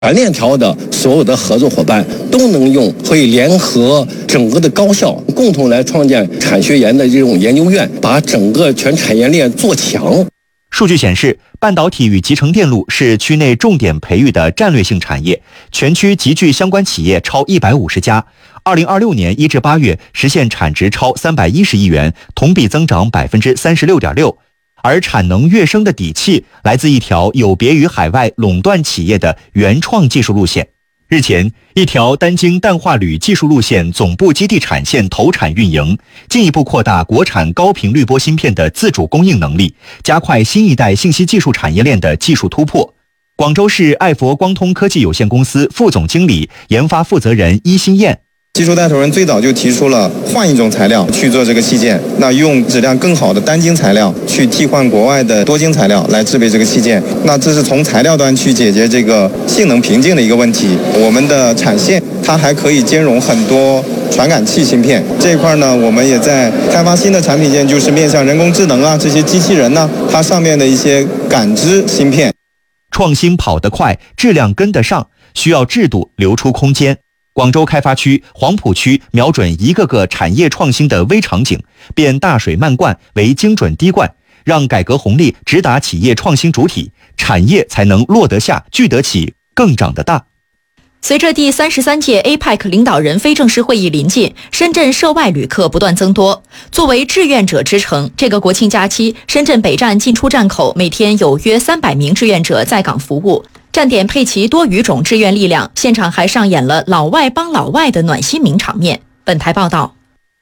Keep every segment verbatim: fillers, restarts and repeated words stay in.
全链条的所有的合作伙伴都能用，会联合整个的高校，共同来创建产学研的这种研究院，把整个全产业链做强。 数据显示，半导体与集成电路是区内重点培育的战略性产业，全区集聚相关企业超一百五十家。二零二六年一至八月实现产值超三百一十亿元，同比增长百分之三十六点六。而产能跃升的底气来自一条有别于海外垄断企业的原创技术路线。日前，一条单晶氮化铝技术路线总部基地产线投产运营，进一步扩大国产高频滤波芯片的自主供应能力，加快新一代信息技术产业链的技术突破。广州市爱佛光通科技有限公司副总经理、研发负责人伊新燕。 技术带头人最早就提出了换一种材料去做这个器件，那用质量更好的单晶材料去替换国外的多晶材料来制备这个器件。那这是从材料端去解决这个性能瓶颈的一个问题。我们的产线它还可以兼容很多传感器芯片，这一块呢，我们也在开发新的产品线，就是面向人工智能啊，这些机器人呢、啊，它上面的一些感知芯片。 创新跑得快，质量跟得上，需要制度留出空间。广州开发区、黄埔区瞄准一个个产业创新的微场景，变大水漫灌为精准滴灌，让改革红利直达企业创新主体，产业才能落得下、聚得起、更长得大。 随着第三十三届 A P E C 领导人非正式会议临近，深圳涉外旅客不断增多。作为志愿者之城，这个国庆假期，深圳北站进出站口每天有约三百名志愿者在岗服务。站点配齐多语种志愿力量，现场还上演了老外帮老外的暖心名场面。本台报道。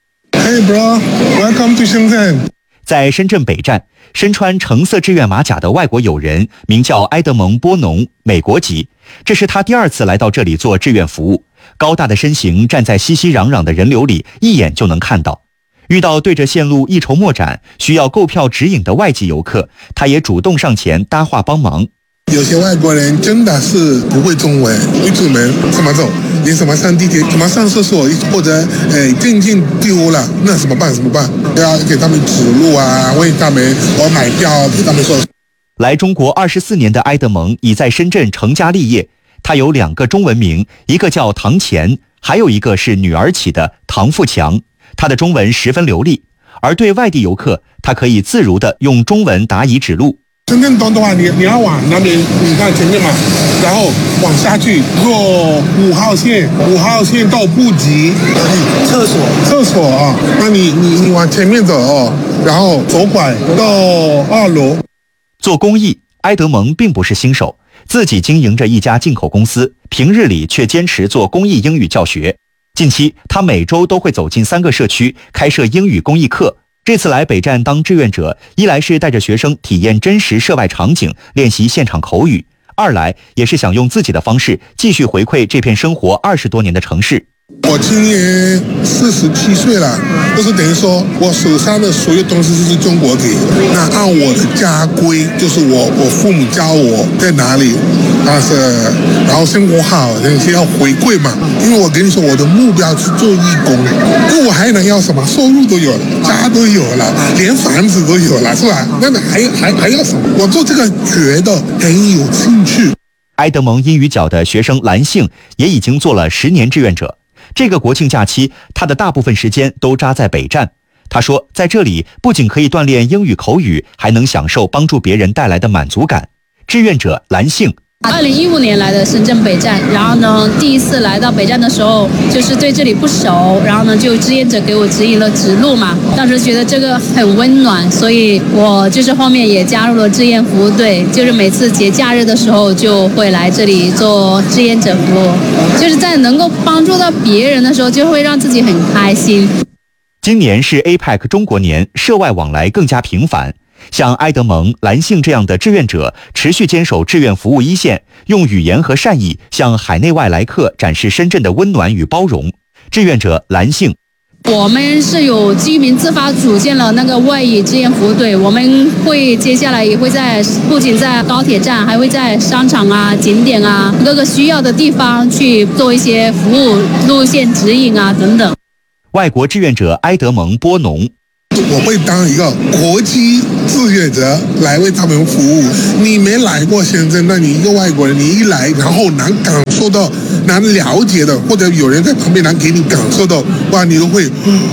Hey bro, welcome to 深圳。 在深圳北站，身穿橙色志愿马甲的外国友人名叫埃德蒙·波农，美国籍。这是他第二次来到这里做志愿服务。高大的身形站在熙熙攘攘的人流里，一眼就能看到。遇到对着线路一筹莫展、需要购票指引的外籍游客，他也主动上前搭话帮忙。 有些外国人真的是不会中文，一出门怎么走，你怎么上地铁，怎么上厕所，或者呃证件丢了，那怎么办？怎么办？要给他们指路啊，为他们我买票，给他们说。 来中国二十四年的埃德蒙已在深圳成家立业，他有两个中文名，一个叫唐钱，还有一个是女儿起的唐富强。他的中文十分流利，而对外地游客，他可以自如地用中文答疑指路。 深圳东的话，你你要往那边，你看前面嘛，然后往下去坐五号线，五号线到布吉厕所，厕所啊，那你你你往前面走哦，然后左拐到二楼。 做公益，埃德蒙并不是新手，自己经营着一家进口公司，平日里却坚持做公益英语教学。近期，他每周都会走进三个社区，开设英语公益课。这次来北站当志愿者，一来是带着学生体验真实涉外场景，练习现场口语；二来也是想用自己的方式继续回馈这片生活二十多年的城市。 我今年四十七岁了，就是等于说我手上的所有东西就是中国给的。那按我的家规，就是我我父母教我在哪里，但是然后生活好，那些要回馈嘛。因为我跟你说，我的目标是做义工，那我还能要什么？收入都有了，家都有了，连房子都有了，是吧？那还还还要什么？我做这个觉得很有兴趣。 埃德蒙英语角的学生蓝杏也已经做了十年志愿者。这个国庆假期，他的大部分时间都扎在北站。他说，在这里不仅可以锻炼英语口语，还能享受帮助别人带来的满足感。志愿者蓝杏。 二零一五年来的深圳北站，然后呢，第一次来到北站的时候，就是对这里不熟，然后呢，就志愿者给我指引了指路嘛。当时觉得这个很温暖，所以我就是后面也加入了志愿服务队，就是每次节假日的时候就会来这里做志愿者服务，就是在能够帮助到别人的时候，就会让自己很开心。 今年是 A P E C 中国年，涉外往来更加频繁。像埃德蒙、蓝杏这样的志愿者持续坚守志愿服务一线，用语言和善意向海内外来客展示深圳的温暖与包容。志愿者蓝杏， 我们是有居民自发组建了那个外语志愿服务队，我们会接下来也会在不仅在高铁站，还会在商场啊、景点啊各个需要的地方去做一些服务路线指引啊等等。 外国志愿者埃德蒙·波农。 我会当一个国际志愿者来为他们服务。你没来过深圳，那你一个外国人，你一来，然后难感受到、难了解的，或者有人在旁边难给你感受到，哇，你都会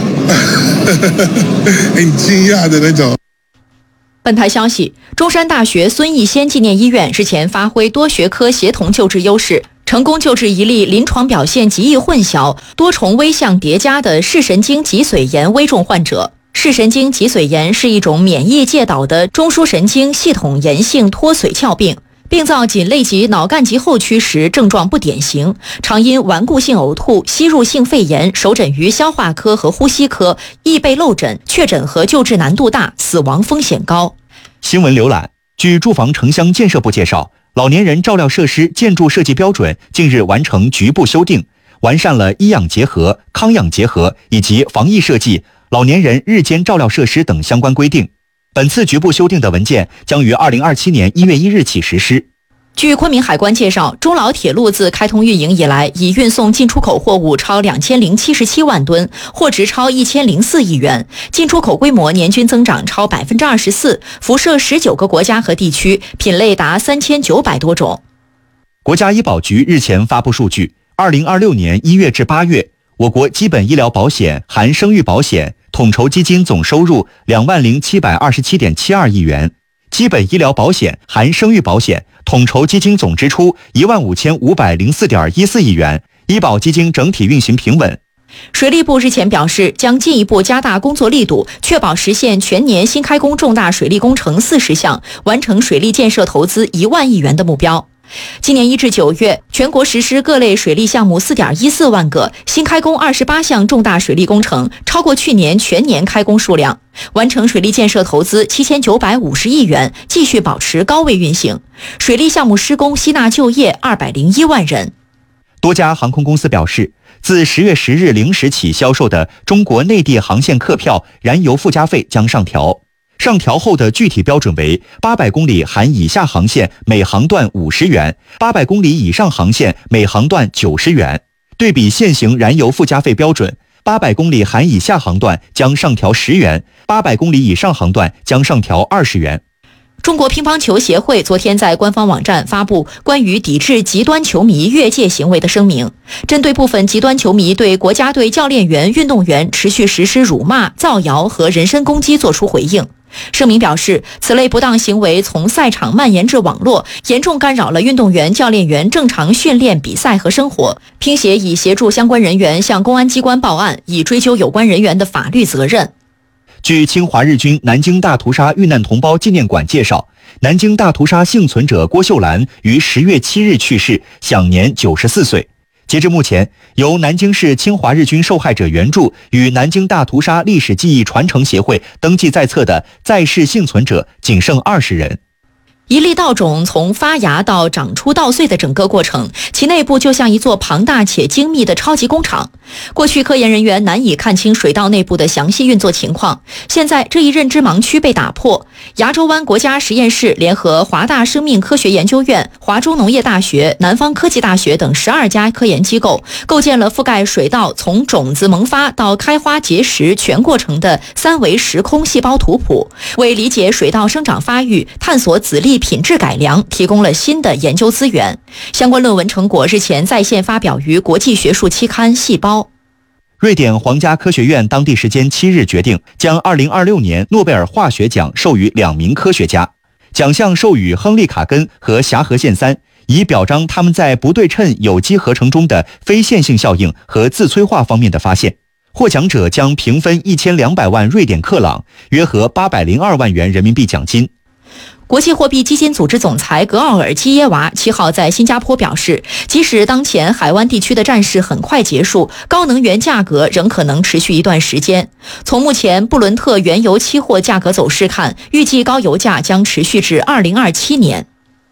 很惊讶的那种。 本台消息，中山大学孙逸仙纪念医院日前发挥多学科协同救治优势，成功救治一例临床表现极易混淆、多重危象叠加的视神经脊髓炎危重患者。视神经脊髓炎是一种免疫介导的中枢神经系统炎性脱髓鞘病，病灶颈肋及脑干及后区时症状不典型，常因顽固性呕吐、吸入性肺炎首诊于消化科和呼吸科，易被漏诊，确诊和救治难度大，死亡风险高。 新闻浏览，据住房城乡建设部介绍，老年人照料设施建筑设计标准近日完成局部修订，完善了医养结合、康养结合以及防疫设计、老年人日间照料设施等相关规定。本次局部修订的文件将于二零二七年一月一日起实施。 据昆明海关介绍，中老铁路自开通运营以来，已运送进出口货物超两千零七十七万吨，货值超一千零四亿元，进出口规模年均增长超百分之二十四，辐射十九个国家和地区，品类达三千九百多种。 国家医保局日前发布数据，二零二六年一月至八月，我国基本医疗保险含生育保险统筹基金总收入两万零七百二十七点七二亿元，基本医疗保险含生育保险统筹基金总支出一万五千五百零四点一四亿元，医保基金整体运行平稳。 水利部日前表示，将进一步加大工作力度，确保实现全年新开工重大水利工程四十项，完成水利建设投资一万亿元的目标。今年一至九月，全国实施各类水利项目 四点一四万个，新开工二十八项重大水利工程，超过去年全年开工数量，完成水利建设投资七千九百五十亿元，继续保持高位运行。水利项目施工吸纳就业二百零一万人。 多家航空公司表示，自十月十日零时起销售的中国内地航线客票燃油附加费将上调。上调后的具体标准为八百公里含以下航线每航段五十元，八百公里以上航线每航段九十元。对比现行燃油附加费标准，八百公里含以下航段将上调十元，八百公里以上航段将上调二十元。 中国乒乓球协会昨天在官方网站发布关于抵制极端球迷越界行为的声明，针对部分极端球迷对国家队教练员、运动员持续实施辱骂、造谣和人身攻击作出回应。声明表示，此类不当行为从赛场蔓延至网络，严重干扰了运动员、教练员正常训练、比赛和生活。乒协已协助相关人员向公安机关报案，以追究有关人员的法律责任。 据侵华日军南京大屠杀遇难同胞纪念馆介绍，南京大屠杀幸存者郭秀兰于十月七日去世，享年九十四岁。截至目前，由南京市侵华日军受害者援助与南京大屠杀历史记忆传承协会登记在册的在世幸存者仅剩二十人。 一粒稻种从发芽到长出稻穗的整个过程，其内部就像一座庞大且精密的超级工厂。过去科研人员难以看清水稻内部的详细运作情况，现在这一认知盲区被打破。牙洲湾国家实验室联合华大生命科学研究院、华中农业大学、南方科技大学等十二家科研机构，构建了覆盖水稻从种子萌发到开花结实全过程的三维时空细胞图谱，为理解水稻生长发育、探索籽粒品质改良提供了新的研究资源。相关论文成果日前在线发表于国际学术期刊《细胞》。 瑞典皇家科学院当地时间七日决定，将二零二六年诺贝尔化学奖授予两名科学家，奖项授予亨利·卡根和霞河宪三，以表彰他们在不对称有机合成中的非线性效应和自催化方面的发现。获奖者将平分一千两百万瑞典克朗，约合八百零二万元人民币奖金。 国际货币基金组织总裁格奥尔基耶娃七号在新加坡表示，即使当前海湾地区的战事很快结束，高能源价格仍可能持续一段时间。从目前布伦特原油期货价格走势看，预计高油价将持续至二零二七年。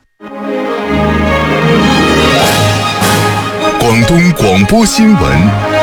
广东广播新闻。